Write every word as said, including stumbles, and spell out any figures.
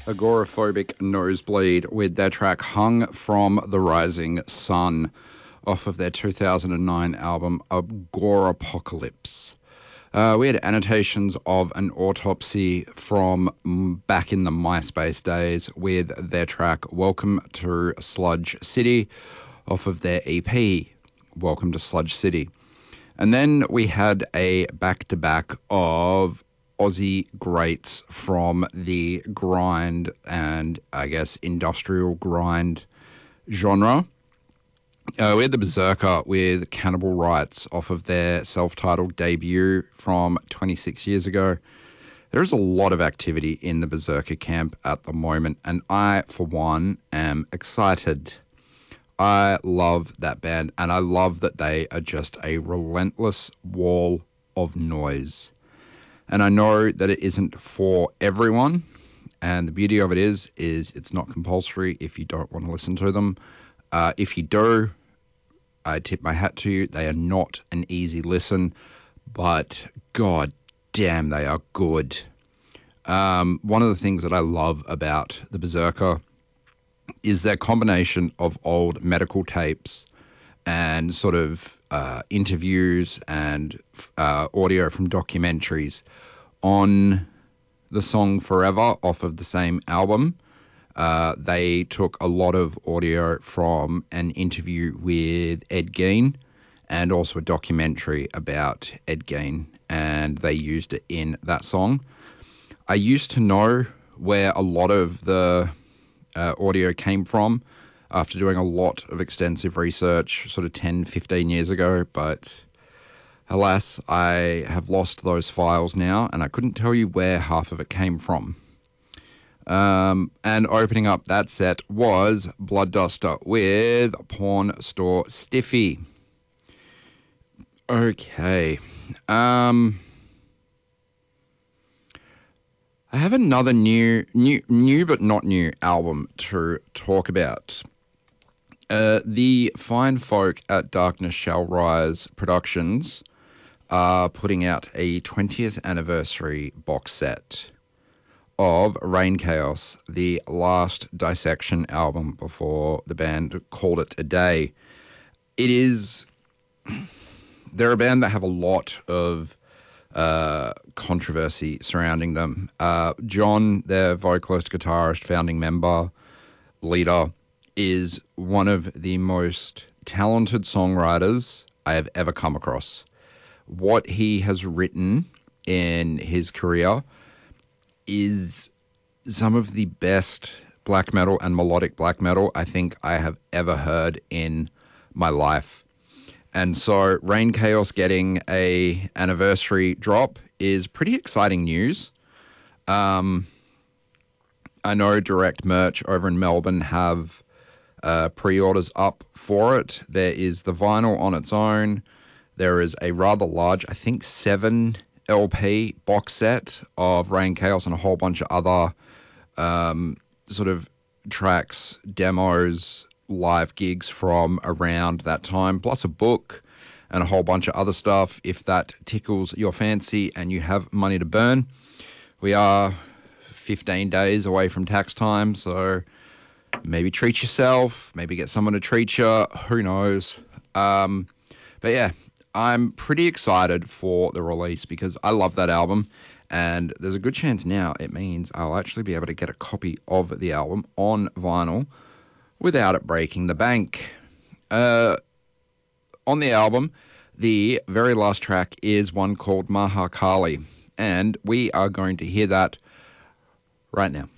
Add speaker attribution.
Speaker 1: Agoraphobic Nosebleed with their track Hung from the Rising Sun off of their two thousand nine album Agorapocalypse. Uh, we had annotations of an autopsy from back in the MySpace days with their track Welcome to Sludge City off of their E P Welcome to Sludge City. And then we had a back-to-back of Aussie greats from the grind and, I guess, industrial grind genre. Uh, we had the Berserker with Cannibal Rights off of their self-titled debut from twenty-six years ago. There's a lot of activity in the Berserker camp at the moment, and I, for one, am excited. I love that band, and I love that they are just a relentless wall of noise. And I know that it isn't for everyone, and the beauty of it is, is it's not compulsory if you don't want to listen to them. Uh, if you do, I tip my hat to you. They are not an easy listen, but god damn, they are good. Um, one of the things that I love about the Berserker is their combination of old medical tapes and sort of uh, interviews and uh, audio from documentaries on the song Forever off of the same album. Uh, they took a lot of audio from an interview with Ed Gein and also a documentary about Ed Gein, and they used it in that song. I used to know where a lot of the uh, audio came from after doing a lot of extensive research sort of ten, fifteen years ago, but alas, I have lost those files now, and I couldn't tell you where half of it came from. Um, and opening up that set was Bloodduster with Pawn Store Stiffy. Okay. Um, I have another new, new, new but not new album to talk about. Uh, the fine folk at Darkness Shall Rise Productions are putting out a twentieth anniversary box set of Rain Chaos, the last Dissection album before the band called it a day. It is... They're a band that have a lot of uh, controversy surrounding them. Uh, John, their vocalist, guitarist, founding member, leader, is one of the most talented songwriters I have ever come across. What he has written in his career is some of the best black metal and melodic black metal I think I have ever heard in my life. And so Rain Chaos getting a anniversary drop is pretty exciting news. Um, I know Direct Merch over in Melbourne have uh, pre-orders up for it. There is the vinyl on its own. There is a rather large, I think seven L P box set of Rain Chaos and a whole bunch of other um, sort of tracks, demos, live gigs from around that time, plus a book and a whole bunch of other stuff if that tickles your fancy and you have money to burn. We are fifteen days away from tax time, so maybe treat yourself, maybe get someone to treat you, who knows. Um, but yeah, I'm pretty excited for the release because I love that album, and there's a good chance now it means I'll actually be able to get a copy of the album on vinyl without it breaking the bank. Uh, on the album, the very last track is one called Mahakali, and we are going to hear that right now.